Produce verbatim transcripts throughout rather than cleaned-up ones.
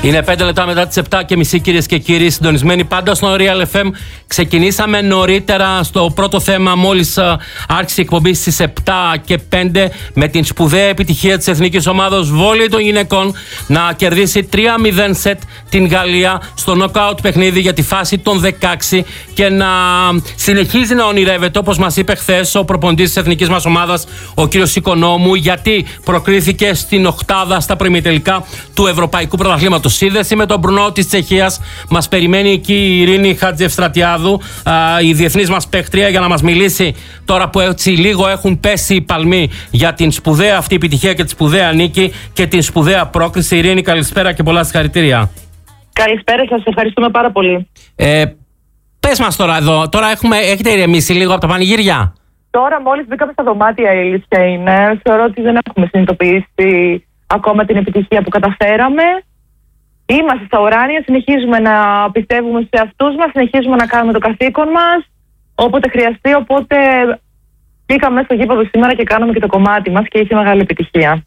Είναι πέντε λεπτά μετά τις επτά και μισή, κυρίες και κύριοι, συντονισμένοι πάντα στο Real εφ εμ. Ξεκινήσαμε νωρίτερα στο πρώτο θέμα, μόλις άρχισε η εκπομπή στις επτά και πέντε, με την σπουδαία επιτυχία της εθνικής ομάδος βόλεϊ των γυναικών να κερδίσει τρία μηδέν σετ την Γαλλία στο νοκάουτ παιχνίδι για τη φάση των δεκαέξι και να συνεχίζει να ονειρεύεται, όπως μας είπε χθες ο προπονητής της εθνικής μας ομάδας, ο κύριος Οικονόμου, γιατί προκρίθηκε στην οκτάδα στα προημιτελικά του Ευρωπαϊκού Πρωταθλήματος. Σύνδεση με τον Μπρουνό της Τσεχίας. Μας περιμένει εκεί η Ειρήνη Χατζευστρατιάδου, η διεθνής μας παίκτρια, για να μας μιλήσει τώρα που έτσι λίγο έχουν πέσει οι παλμοί για την σπουδαία αυτή επιτυχία και τη σπουδαία νίκη και την σπουδαία πρόκριση. Ειρήνη, καλησπέρα και πολλά συγχαρητήρια. Καλησπέρα σας, ευχαριστούμε πάρα πολύ. Ε, πες μας τώρα εδώ, τώρα έχουμε, έχετε ηρεμήσει λίγο από τα πανηγύρια? Τώρα μόλις μπήκαμε στα δωμάτια, η αλήθεια είναι. Θεωρώ ότι δεν έχουμε συνειδητοποιήσει ακόμα την επιτυχία που καταφέραμε. Είμαστε στα ουράνια, συνεχίζουμε να πιστεύουμε σε αυτούς μας, συνεχίζουμε να κάνουμε το καθήκον μας όποτε χρειαστεί, οπότε μπήκαμε στο γήπεδο σήμερα και κάνουμε και το κομμάτι μας και είχε μεγάλη επιτυχία.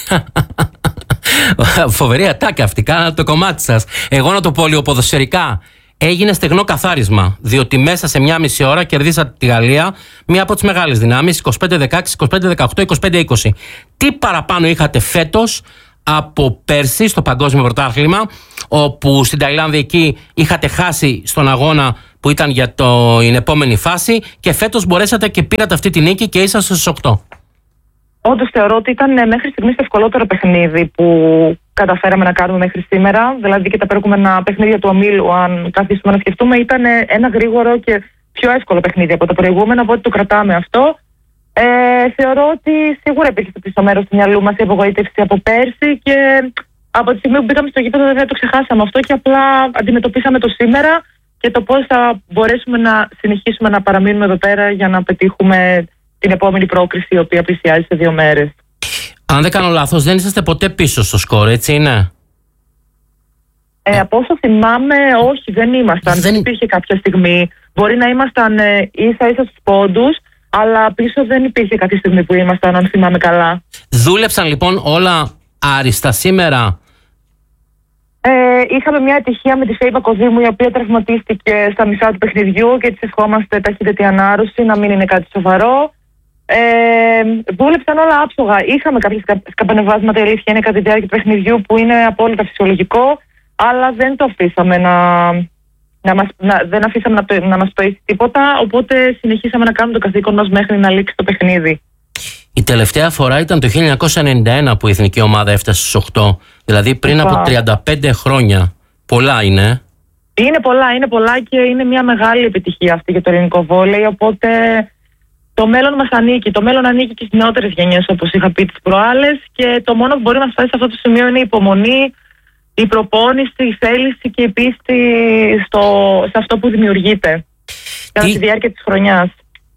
Φοβερή ατάκα αυτή, κάνατε το κομμάτι σας. Εγώ να το πω λίγο ποδοσφαιρικά. Έγινε στεγνό καθάρισμα, διότι μέσα σε μια μισή ώρα κερδίσατε τη Γαλλία, μία από τις μεγάλες δυνάμεις, είκοσι πέντε δεκαέξι, είκοσι πέντε δεκαοκτώ, είκοσι πέντε είκοσι. Τι παραπάνω είχατε φέτος από πέρσι στο Παγκόσμιο Πρωτάθλημα, όπου στην Ταϊλάνδη εκεί είχατε χάσει στον αγώνα που ήταν για το, την επόμενη φάση, και φέτος μπορέσατε και πήρατε αυτή τη νίκη και είσαστε στους οκτώ. Όντως θεωρώ ότι ήταν μέχρι στιγμής το ευκολότερο παιχνίδι που καταφέραμε να κάνουμε μέχρι σήμερα. Δηλαδή και τα προηγούμενα παιχνίδια του ομίλου, αν καθίσουμε να σκεφτούμε, ήταν ένα γρήγορο και πιο εύκολο παιχνίδι από τα προηγούμενα, οπότε το κρατάμε αυτό. Ε, θεωρώ ότι σίγουρα υπήρχε στο πίσω μέρος του μυαλού μας η απογοήτευση από πέρσι, και από τη στιγμή που μπήκαμε στο γήπεδο βέβαια το ξεχάσαμε αυτό και απλά αντιμετωπίσαμε το σήμερα και το πώς θα μπορέσουμε να συνεχίσουμε να παραμείνουμε εδώ πέρα για να πετύχουμε την επόμενη πρόκριση, η οποία πλησιάζει σε δύο μέρες. Αν δεν κάνω λάθος, δεν είσαστε ποτέ πίσω στο σκορ, έτσι είναι? Ε, από όσο θυμάμαι, όχι, δεν ήμασταν. Δεν υπήρχε κάποια στιγμή. Μπορεί να ήμασταν ε, ίσα ίσα στους πόντους, αλλά πίσω δεν υπήρχε κάποια στιγμή που ήμασταν, αν θυμάμαι καλά. Δούλεψαν λοιπόν όλα άριστα σήμερα? Ε, είχαμε μια ατυχία με τη Φέιβα Κοδήμου, η οποία τραυματίστηκε στα μισά του παιχνιδιού και της ευχόμαστε ταχύτερη ανάρρωση, να μην είναι κάτι σοβαρό. Ε, δούλεψαν όλα άψογα. Είχαμε κάποια σκαμπανεβάσματα, η αλήθεια είναι, κατά τη διάρκεια του παιχνιδιού, που είναι απόλυτα φυσιολογικό, αλλά δεν το αφήσαμε να, να, μας, να, δεν αφήσαμε να, να μας πέσει τίποτα, οπότε συνεχίσαμε να κάνουμε το καθήκον μας μέχρι να λήξει το παιχνίδι. Η τελευταία φορά ήταν το χίλια εννιακόσια ενενήντα ένα που η εθνική ομάδα έφτασε στους οκτώ, δηλαδή πριν από τριάντα πέντε χρόνια. Πολλά είναι. Είναι πολλά, είναι πολλά και είναι μια μεγάλη επιτυχία αυτή για το ελληνικό βόλεϊ, οπότε το μέλλον μας ανήκει. Το μέλλον ανήκει και στις νεότερες γενιές, όπως είχα πει τις προάλλες, και το μόνο που μπορεί να μας φτάσει σε αυτό το σημείο είναι η υπομονή, η προπόνηση, η θέληση και η πίστη στο, σε αυτό που δημιουργείται κατά τη διάρκεια της χρονιάς.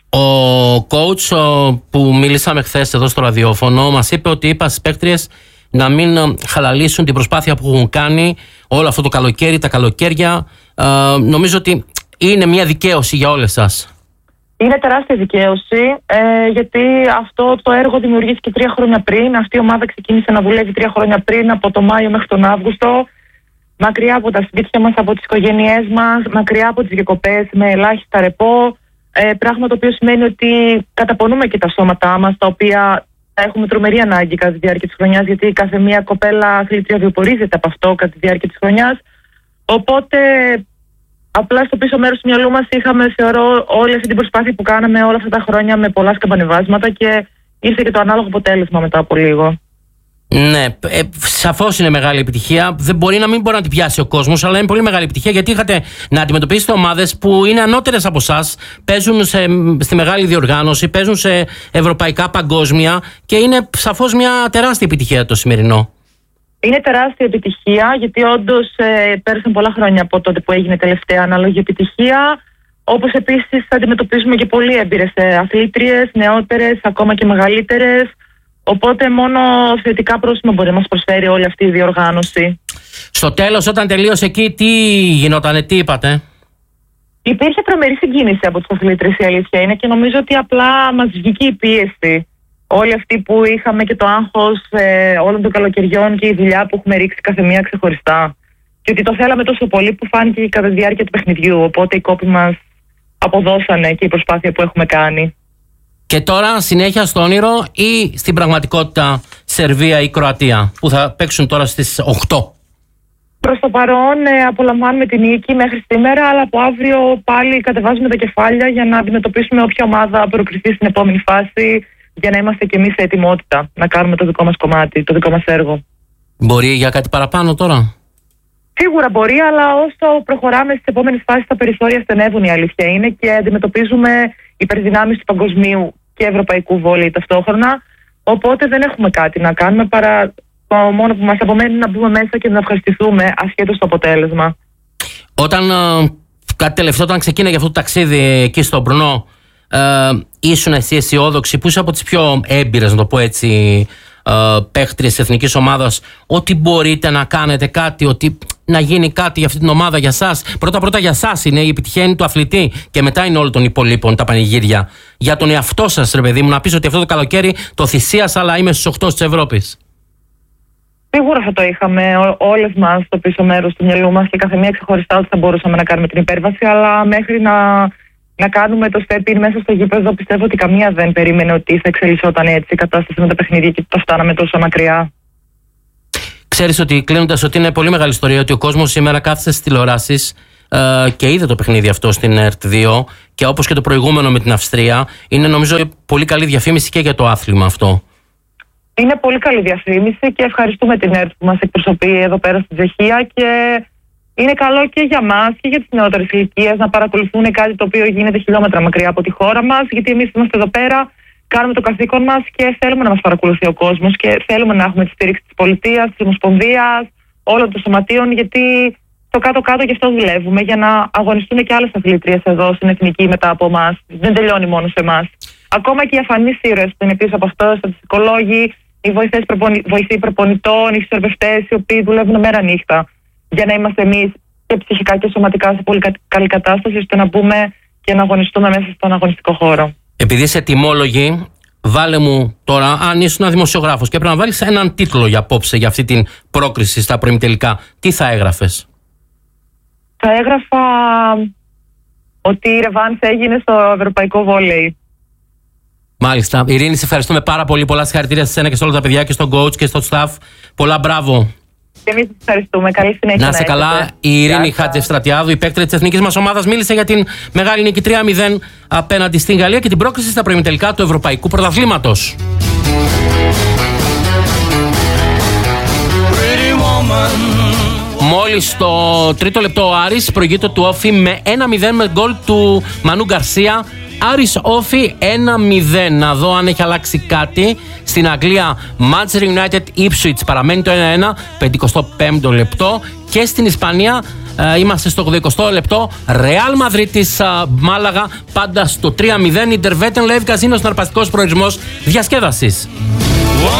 Ο coach που μιλήσαμε χθες εδώ στο ραδιόφωνο μας είπε ότι είπα στις παίκτριες να μην χαλαλίσουν την προσπάθεια που έχουν κάνει όλο αυτό το καλοκαίρι, τα καλοκαίρια. Ε, νομίζω ότι είναι μια δικαίωση για όλες σας. Είναι τεράστια δικαίωση, ε, γιατί αυτό το έργο δημιουργήθηκε τρία χρόνια πριν. Αυτή η ομάδα ξεκίνησε να δουλεύει τρία χρόνια πριν, από το Μάιο μέχρι τον Αύγουστο, μακριά από τα σπίτια μας, από τις οικογένειές μας, μακριά από τις διακοπές, με ελάχιστα ρεπό. Ε, πράγμα το οποίο σημαίνει ότι καταπονούμε και τα σώματά μας, τα οποία έχουμε τρομερή ανάγκη κατά τη διάρκεια της χρονιάς, γιατί κάθε μία κοπέλα αθλήτρια βιοπορίζεται από αυτό κατά τη διάρκεια της χρονιάς. Οπότε απλά στο πίσω μέρος του μυαλού μας είχαμε, θεωρώ, όλη αυτή την προσπάθεια που κάναμε όλα αυτά τα χρόνια με πολλά σκαμπανεβάσματα, και ήρθε και το ανάλογο αποτέλεσμα μετά από λίγο. Ναι, ε, σαφώς είναι μεγάλη επιτυχία. Δεν μπορεί να μην μπορεί να την πιάσει ο κόσμος, αλλά είναι πολύ μεγάλη επιτυχία, γιατί είχατε να αντιμετωπίσετε ομάδες που είναι ανώτερες από εσάς, παίζουν σε, στη μεγάλη διοργάνωση, παίζουν σε ευρωπαϊκά, παγκόσμια, και είναι σαφώς μια τεράστια επιτυχία το σημερινό. Είναι τεράστια επιτυχία, γιατί όντως ε, πέρασαν πολλά χρόνια από τότε που έγινε τελευταία ανάλογη επιτυχία. Όπως επίσης αντιμετωπίζουμε και πολύ έμπειρες αθλήτριες, νεότερες, ακόμα και μεγαλύτερες. Οπότε μόνο θετικά πρόσημα μπορεί να μας προσφέρει όλη αυτή η διοργάνωση. Στο τέλος, όταν τελείωσε εκεί, τι γινότανε, τι είπατε? Υπήρχε τρομερή συγκίνηση από τους αθλήτρες, η αλήθεια είναι, και νομίζω ότι απλά μας βγήκε η πίεση. Όλοι αυτοί που είχαμε και το άγχος ε, όλων των καλοκαιριών και η δουλειά που έχουμε ρίξει κάθε μία ξεχωριστά. και ότι το θέλαμε τόσο πολύ που φάνηκε και κατά τη διάρκεια του παιχνιδιού. Οπότε οι κόποι μας αποδώσανε και η προσπάθεια που έχουμε κάνει. Και τώρα συνέχεια στο όνειρο ή στην πραγματικότητα Σερβία ή Κροατία που θα παίξουν τώρα στις οκτώ? Προς το παρόν ε, απολαμβάνουμε την νίκη μέχρι σήμερα, αλλά από αύριο πάλι κατεβάζουμε τα κεφάλια για να αντιμετωπίσουμε όποια ομάδα προκριθεί στην επόμενη φάση, για να είμαστε κι εμείς σε ετοιμότητα να κάνουμε το δικό μας κομμάτι, το δικό μας έργο. Μπορεί για κάτι παραπάνω τώρα? Σίγουρα μπορεί, αλλά όσο προχωράμε στις επόμενες φάσεις τα περιθώρια στενεύουν, η αλήθεια είναι, και αντιμετωπίζουμε υπερδυνάμεις του παγκοσμίου και ευρωπαϊκού βόλεϊ ταυτόχρονα. Οπότε δεν έχουμε κάτι να κάνουμε παρά το μόνο που μας απομένει να μπούμε μέσα και να ευχαριστηθούμε ασχέτως το αποτέλεσμα. Όταν ε, κάτι τελευταίο, όταν ξεκίνησε αυτό το ταξίδι εκεί στον Μπρουνό, ε, ήσουν εσύ αισιόδοξη, που είσαι από τις πιο έμπειρες, να το πω έτσι, ε, παίχτριες της εθνικής ομάδας, ότι μπορείτε να κάνετε κάτι, ότι να γίνει κάτι για αυτή την ομάδα, για σας? Πρώτα-πρώτα για σας είναι η επιτυχία του αθλητή και μετά είναι όλων των υπολείπων τα πανηγύρια. Για τον εαυτό σας, ρε παιδί μου, να πεις ότι αυτό το καλοκαίρι το θυσίασα, αλλά είμαι στους οκτώ της Ευρώπης. Σίγουρα θα το είχαμε όλες μας στο πίσω μέρος του μυαλού μας και κάθε μία ξεχωριστά ότι θα μπορούσαμε να κάνουμε την υπέρβαση, αλλά μέχρι να, να κάνουμε το step in μέσα στο γήπεδο, πιστεύω ότι καμία δεν περίμενε ότι θα εξελισσόταν έτσι η κατάσταση με τα παιχνίδια και θα φτάναμε τόσο μακριά. Ξέρεις ότι, κλείνοντας, ότι είναι πολύ μεγάλη ιστορία ότι ο κόσμος σήμερα κάθισε στις τηλεοράσεις ε, και είδε το παιχνίδι αυτό στην ΕΡΤ δύο, και όπως και το προηγούμενο με την Αυστρία, είναι νομίζω πολύ καλή διαφήμιση και για το άθλημα αυτό. Είναι πολύ καλή διαφήμιση και ευχαριστούμε την ΕΡΤ που μας εκπροσωπεί εδώ πέρα στην Τσεχία, και είναι καλό και για μας και για τις νεότερες ηλικίες να παρακολουθούν κάτι το οποίο γίνεται χιλιόμετρα μακριά από τη χώρα μας, γιατί εμείς είμαστε εδώ πέρα, κάνουμε το καθήκον μας και θέλουμε να μας παρακολουθεί ο κόσμος και θέλουμε να έχουμε τη στήριξη της πολιτείας, της Ομοσπονδίας, όλων των σωματείων, γιατί στο κάτω-κάτω γι' αυτό δουλεύουμε, για να αγωνιστούν και άλλες αθλήτριες εδώ στην εθνική μετά από εμάς. Δεν τελειώνει μόνο σε εμάς. Ακόμα και οι αφανείς ήρωες που είναι πίσω από αυτό, οι στατιστικολόγοι, οι βοηθοί προπονητών, οι φυσιοθεραπευτές, οι οποίοι δουλεύουν μέρα νύχτα για να είμαστε εμείς και ψυχικά και σωματικά σε πολύ καλή κατάσταση, ώστε να μπούμε και να αγωνιστούμε μέσα στον αγωνιστικό χώρο. Επειδή είσαι τιμόλογη, βάλε μου τώρα, αν ήσουν ένα δημοσιογράφος και πρέπει να βάλεις έναν τίτλο για απόψε για αυτή την πρόκριση στα προημιτελικά, τι θα έγραφες? Θα έγραφα ότι η ρεβάνς έγινε στο ευρωπαϊκό βόλεϊ. Μάλιστα. Ειρήνη, σε ευχαριστούμε πάρα πολύ. Πολλά συγχαρητήρια σε εσένα και σε όλα τα παιδιά και στον coach και στο staff. Πολλά μπράβο. Και εμείς ευχαριστούμε. Καλή συνέχεια. Να είστε καλά. Η Ειρήνη Χατζευστρατιάδου, η παίκτρια της εθνικής μας ομάδας, μίλησε για την μεγάλη νίκη τρία μηδέν απέναντι στην Γαλλία και την πρόκριση στα προημιτελικά του Ευρωπαϊκού Πρωταθλήματος. Μόλις στο τρίτο λεπτό ο Άρης προηγείται του Όφη με ένα μηδέν με γκολ του Μανού Γκαρσία. Άρης Όφη ένα μηδέν. Να δω αν έχει αλλάξει κάτι. Στην Αγγλία Manchester United Ipswich παραμένει το ένα ένα, πενηκοστό πέμπτο λεπτό. Και στην Ισπανία ε, είμαστε στο ογδοηκοστό λεπτό, Real Madrid της ε, Μάλαγα πάντα στο τρία μηδέν. Ιντερβέτεν Λεύ Καζίνο, συναρπαστικός προορισμός διασκέδασης.